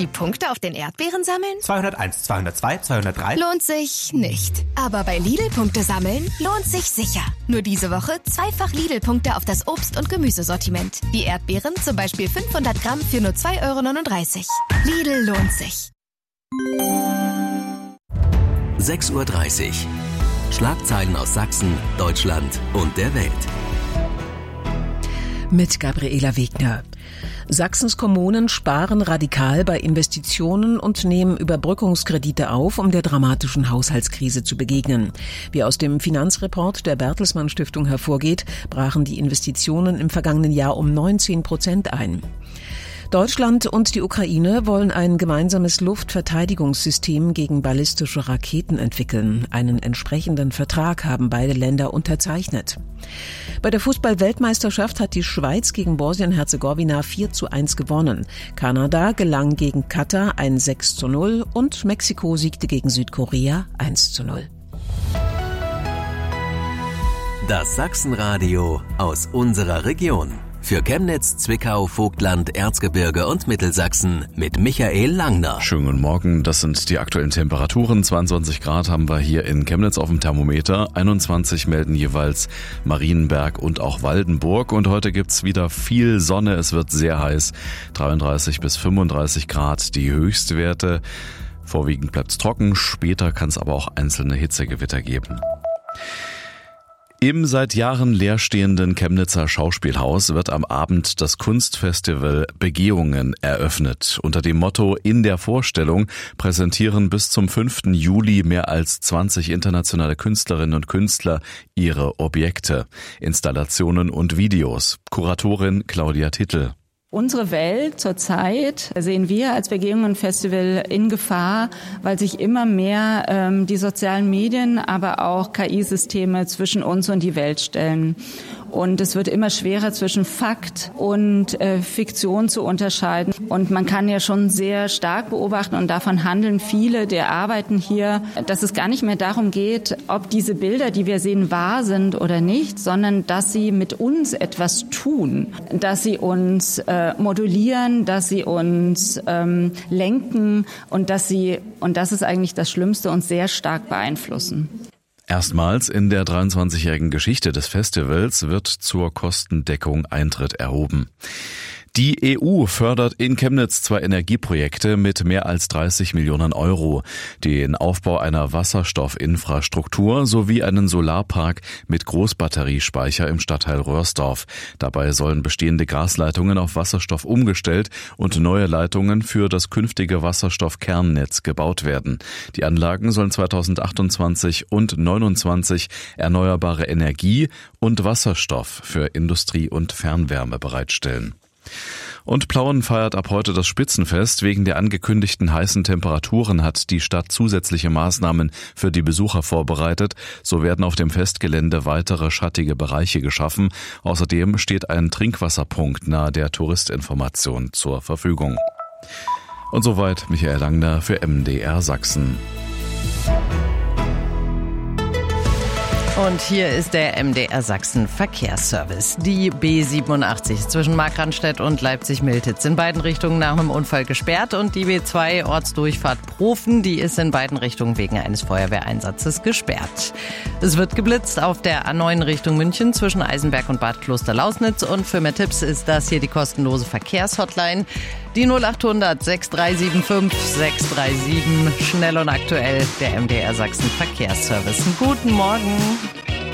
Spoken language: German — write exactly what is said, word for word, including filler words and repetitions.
Die Punkte auf den Erdbeeren sammeln? zweihunderteins, zweihundertzwei, zweihundertdrei. Lohnt sich nicht. Aber bei Lidl Punkte sammeln lohnt sich sicher. Nur diese Woche zweifach Lidl-Punkte auf das Obst- und Gemüsesortiment. Die Erdbeeren zum Beispiel fünfhundert Gramm für nur zwei Euro neununddreißig. Lidl lohnt sich. sechs Uhr dreißig. Schlagzeilen aus Sachsen, Deutschland und der Welt. Mit Gabriela Wegner. Sachsens Kommunen sparen radikal bei Investitionen und nehmen Überbrückungskredite auf, um der dramatischen Haushaltskrise zu begegnen. Wie aus dem Finanzreport der Bertelsmann Stiftung hervorgeht, brachen die Investitionen im vergangenen Jahr um neunzehn Prozent ein. Deutschland und die Ukraine wollen ein gemeinsames Luftverteidigungssystem gegen ballistische Raketen entwickeln. Einen entsprechenden Vertrag haben beide Länder unterzeichnet. Bei der Fußball-Weltmeisterschaft hat die Schweiz gegen Bosnien-Herzegowina vier zu eins gewonnen. Kanada gelang gegen Katar ein sechs zu null und Mexiko siegte gegen Südkorea eins zu null. Das Sachsenradio aus unserer Region. Für Chemnitz, Zwickau, Vogtland, Erzgebirge und Mittelsachsen mit Michael Langner. Schönen guten Morgen, das sind die aktuellen Temperaturen. zweiundzwanzig Grad haben wir hier in Chemnitz auf dem Thermometer. einundzwanzig melden jeweils Marienberg und auch Waldenburg. Und heute gibt's wieder viel Sonne, es wird sehr heiß. dreiunddreißig bis fünfunddreißig Grad die Höchstwerte. Vorwiegend bleibt's trocken, später kann es aber auch einzelne Hitzegewitter geben. Im seit Jahren leerstehenden Chemnitzer Schauspielhaus wird am Abend das Kunstfestival Begehungen eröffnet. Unter dem Motto In der Vorstellung präsentieren bis zum fünften Juli mehr als zwanzig internationale Künstlerinnen und Künstler ihre Objekte, Installationen und Videos. Kuratorin Claudia Tittel. Unsere Welt zurzeit sehen wir als Begehungen-Festival in Gefahr, weil sich immer mehr ähm, die sozialen Medien, aber auch K I-Systeme zwischen uns und die Welt stellen. Und es wird immer schwerer, zwischen Fakt und äh, Fiktion zu unterscheiden. Und man kann ja schon sehr stark beobachten, und davon handeln viele der Arbeiten hier, dass es gar nicht mehr darum geht, ob diese Bilder, die wir sehen, wahr sind oder nicht, sondern dass sie mit uns etwas tun, dass sie uns äh, modulieren, dass sie uns ähm, lenken und dass sie, und das ist eigentlich das Schlimmste, uns sehr stark beeinflussen. Erstmals in der dreiundzwanzigjährigen Geschichte des Festivals wird zur Kostendeckung Eintritt erhoben. Die E U fördert in Chemnitz zwei Energieprojekte mit mehr als dreißig Millionen Euro. Den Aufbau einer Wasserstoffinfrastruktur sowie einen Solarpark mit Großbatteriespeicher im Stadtteil Röhrsdorf. Dabei sollen bestehende Gasleitungen auf Wasserstoff umgestellt und neue Leitungen für das künftige Wasserstoffkernnetz gebaut werden. Die Anlagen sollen zweitausendachtundzwanzig und neunundzwanzig erneuerbare Energie und Wasserstoff für Industrie und Fernwärme bereitstellen. Und Plauen feiert ab heute das Spitzenfest. Wegen der angekündigten heißen Temperaturen hat die Stadt zusätzliche Maßnahmen für die Besucher vorbereitet. So werden auf dem Festgelände weitere schattige Bereiche geschaffen. Außerdem steht ein Trinkwasserpunkt nahe der Touristinformation zur Verfügung. Und soweit Michael Langner für M D R Sachsen. Und hier ist der M D R Sachsen Verkehrsservice. Die B siebenundachtzig zwischen Markranstädt und Leipzig-Miltitz in beiden Richtungen nach einem Unfall gesperrt und die B zwei Ortsdurchfahrt Profen, die ist in beiden Richtungen wegen eines Feuerwehreinsatzes gesperrt. Es wird geblitzt auf der A neun Richtung München zwischen Eisenberg und Bad Kloster-Lausnitz und für mehr Tipps ist das hier die kostenlose Verkehrshotline. Die null achthundert sechs drei sieben fünf sechs drei sieben, schnell und aktuell, der M D R Sachsen Verkehrsservice. Guten Morgen.